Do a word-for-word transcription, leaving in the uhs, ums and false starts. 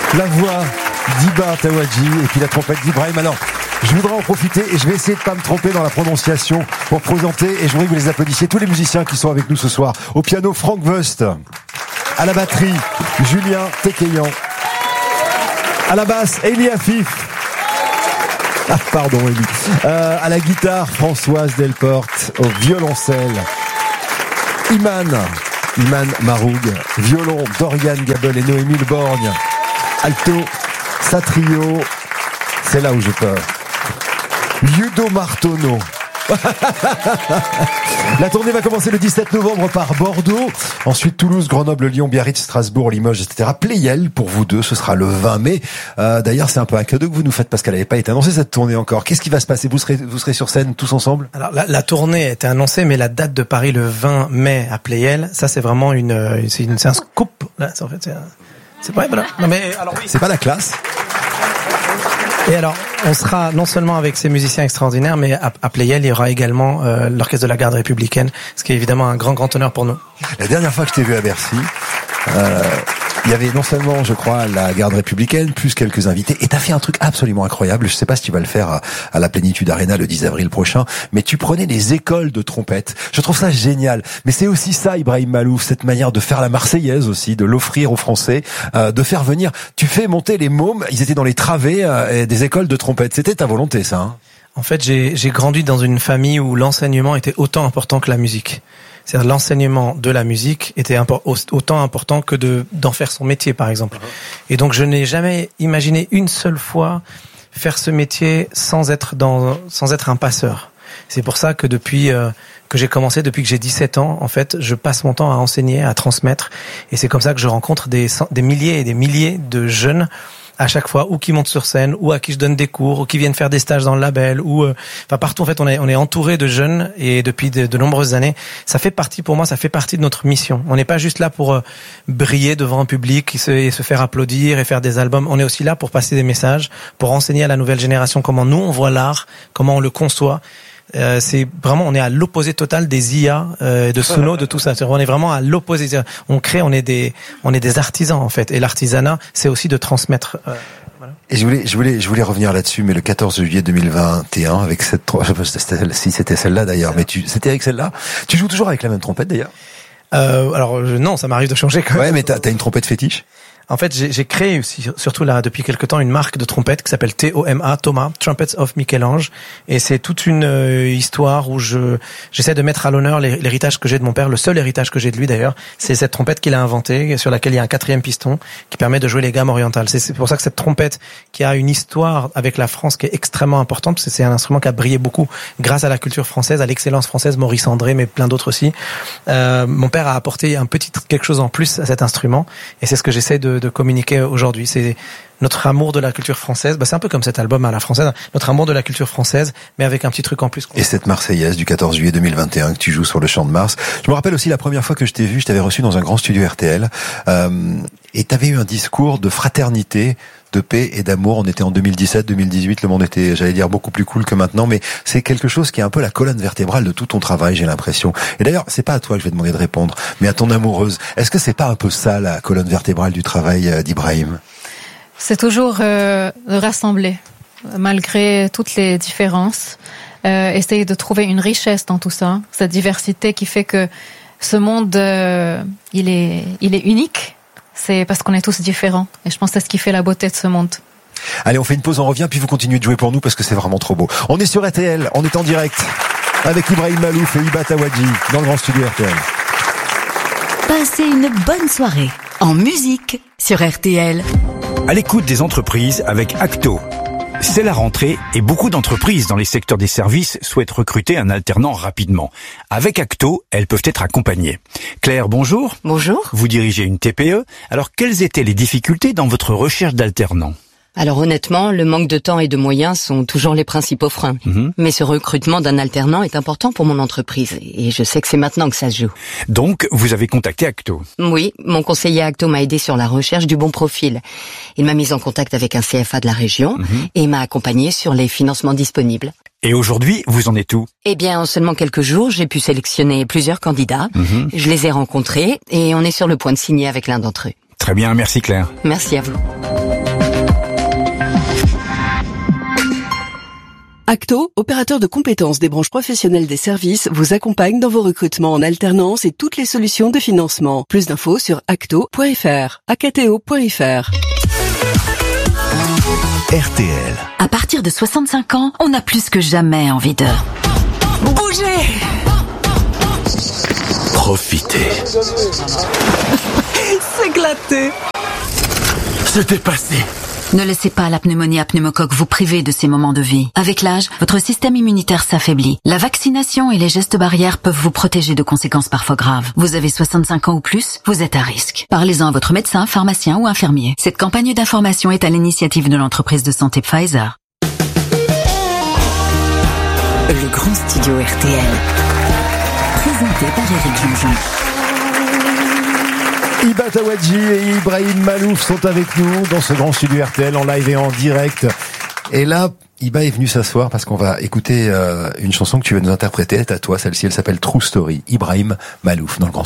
La voix d'Iba Tawadji et puis la trompette d'Ibrahim. Alors, je voudrais en profiter et je vais essayer de pas me tromper dans la prononciation pour présenter, et je voudrais que vous les applaudissiez, tous les musiciens qui sont avec nous ce soir. Au piano, Franck Wust. À la batterie, Julien Tekeyan. À la basse, Eli Afif. Ah, pardon, Eli. Euh, à la guitare, Françoise Delporte. Au violoncelle, Iman. Iman Maroug. Violon, Dorian Gabel et Noémie Le Borgne. Alto, Satrio. C'est là où je peur. Yudo Martono. La tournée va commencer le dix-sept novembre par Bordeaux, ensuite Toulouse, Grenoble, Lyon, Biarritz, Strasbourg, Limoges, et cetera. Pleyel pour vous deux, ce sera le vingt mai. Euh, d'ailleurs, c'est un peu un cadeau que vous nous faites parce qu'elle n'avait pas été annoncée cette tournée encore. Qu'est-ce qui va se passer ? Vous serez, vous serez sur scène tous ensemble ? Alors la, la tournée a été annoncée, mais la date de Paris le vingt mai à Pleyel, ça c'est vraiment une, c'est une, c'est un scoop. Là, c'est, en fait, c'est, un, c'est pas, voilà. Non mais alors oui. C'est pas la classe. Et alors, on sera non seulement avec ces musiciens extraordinaires, mais à, à Pleyel, il y aura également euh, l'orchestre de la Garde républicaine, ce qui est évidemment un grand, grand honneur pour nous. La dernière fois que je t'ai vu à Bercy, euh, il y avait non seulement, je crois, la Garde républicaine, plus quelques invités, et t'as fait un truc absolument incroyable. Je sais pas si tu vas le faire à, à la Plénitude Arena le dix avril prochain, mais tu prenais des écoles de trompette. Je trouve ça génial. Mais c'est aussi ça, Ibrahim Malouf, cette manière de faire la Marseillaise aussi, de l'offrir aux Français, euh, de faire venir. Tu fais monter les mômes, ils étaient dans les travées euh, des écoles de trompette. C'était ta volonté, ça, hein ? En fait, j'ai, j'ai grandi dans une famille où l'enseignement était autant important que la musique. C'est-à-dire l'enseignement de la musique était impor- autant important que de d'en faire son métier, par exemple. Et donc, je n'ai jamais imaginé une seule fois faire ce métier sans être dans, sans être un passeur. C'est pour ça que depuis euh, que j'ai commencé, depuis que j'ai dix-sept ans, en fait, je passe mon temps à enseigner, à transmettre. Et c'est comme ça que je rencontre des, des milliers et des milliers de jeunes à chaque fois, ou qui montent sur scène, ou à qui je donne des cours, ou qui viennent faire des stages dans le label, ou euh, enfin partout en fait on est on est entouré de jeunes, et depuis de, de nombreuses années, ça fait partie pour moi, ça fait partie de notre mission. On n'est pas juste là pour euh, briller devant un public et se, et se faire applaudir et faire des albums. On est aussi là pour passer des messages, pour enseigner à la nouvelle génération comment nous on voit l'art, comment on le conçoit. Euh, c'est vraiment, on est à l'opposé total des I A, euh, de Suno, de tout ça. On est vraiment à l'opposé. On crée, on est des, on est des artisans en fait. Et l'artisanat, c'est aussi de transmettre. Euh, voilà. Et je voulais, je voulais, je voulais revenir là-dessus, mais le quatorze juillet deux mille vingt et un, avec cette, je sais pas si c'était celle-là d'ailleurs, mais tu, c'était avec celle-là. Tu joues toujours avec la même trompette d'ailleurs? Euh, alors non, ça m'arrive de changer quand même. Ouais, mais t'as, t'as une trompette fétiche? En fait, j'ai, j'ai créé aussi, surtout là depuis quelque temps, une marque de trompette qui s'appelle T O M A, Thomas, Trumpets of Michel-Ange, et c'est toute une euh, histoire où je j'essaie de mettre à l'honneur l'héritage que j'ai de mon père, le seul héritage que j'ai de lui d'ailleurs, c'est cette trompette qu'il a inventée, sur laquelle il y a un quatrième piston qui permet de jouer les gammes orientales. C'est, c'est pour ça que cette trompette qui a une histoire avec la France qui est extrêmement importante, parce que c'est un instrument qui a brillé beaucoup grâce à la culture française, à l'excellence française, Maurice André, mais plein d'autres aussi. Euh, mon père a apporté un petit quelque chose en plus à cet instrument, et c'est ce que j'essaie de de communiquer aujourd'hui. C'est notre amour de la culture française. Bah, c'est un peu comme cet album à la française. Notre amour de la culture française, mais avec un petit truc en plus. Et cette Marseillaise du quatorze juillet deux mille vingt et un que tu joues sur le Champ de Mars. Je me rappelle aussi la première fois que je t'ai vu, je t'avais reçu dans un grand studio R T L, euh, et t'avais eu un discours de fraternité, de paix et d'amour. On était en deux mille dix-sept, deux mille dix-huit, le monde était, j'allais dire, beaucoup plus cool que maintenant, mais c'est quelque chose qui est un peu la colonne vertébrale de tout ton travail, j'ai l'impression. Et d'ailleurs, c'est pas à toi que je vais demander de répondre, mais à ton amoureuse. Est-ce que c'est pas un peu ça, la colonne vertébrale du travail d'Ibrahim? C'est toujours euh, de rassembler, malgré toutes les différences, euh, essayer de trouver une richesse dans tout ça, cette diversité qui fait que ce monde, euh, il est, il est unique. C'est parce qu'on est tous différents. Et je pense que c'est ce qui fait la beauté de ce monde. Allez, on fait une pause, on revient, puis vous continuez de jouer pour nous parce que c'est vraiment trop beau. On est sur R T L, on est en direct avec Ibrahim Malouf et Iba Tawadji dans le grand studio R T L. Passez une bonne soirée en musique sur R T L. À l'écoute des entreprises avec Acto. C'est la rentrée et beaucoup d'entreprises dans les secteurs des services souhaitent recruter un alternant rapidement. Avec Acto, elles peuvent être accompagnées. Claire, bonjour. Bonjour. Vous dirigez une T P E. Alors, quelles étaient les difficultés dans votre recherche d'alternants ? Alors honnêtement, le manque de temps et de moyens sont toujours les principaux freins. Mmh. Mais ce recrutement d'un alternant est important pour mon entreprise et je sais que c'est maintenant que ça se joue. Donc, vous avez contacté Acto ? Oui, mon conseiller Acto m'a aidé sur la recherche du bon profil. Il m'a mis en contact avec un C F A de la région mmh. et m'a accompagné sur les financements disponibles. Et aujourd'hui, vous en êtes où ? Eh bien, en seulement quelques jours, j'ai pu sélectionner plusieurs candidats. Mmh. Je les ai rencontrés et on est sur le point de signer avec l'un d'entre eux. Très bien, merci Claire. Merci à vous. Acto, opérateur de compétences des branches professionnelles des services, vous accompagne dans vos recrutements en alternance et toutes les solutions de financement. Plus d'infos sur acto point f r, acto point f r. R T L. À partir de soixante-cinq ans, on a plus que jamais envie de bouger. Profitez. S'éclater. Se dépasser. Ne laissez pas la pneumonie à pneumocoque vous priver de ces moments de vie. Avec l'âge, votre système immunitaire s'affaiblit. La vaccination et les gestes barrières peuvent vous protéger de conséquences parfois graves. Vous avez soixante-cinq ans ou plus, vous êtes à risque. Parlez-en à votre médecin, pharmacien ou infirmier. Cette campagne d'information est à l'initiative de l'entreprise de santé Pfizer. Le grand studio R T L. Présenté par Éric Jean-Jean. Hiba Tawadji et Ibrahim Malouf sont avec nous dans ce grand studio R T L en live et en direct. Et là, Hiba est venu s'asseoir parce qu'on va écouter euh, une chanson que tu vas nous interpréter. C'est à toi, celle-ci, elle s'appelle True Story. Ibrahim Malouf dans le grand studio.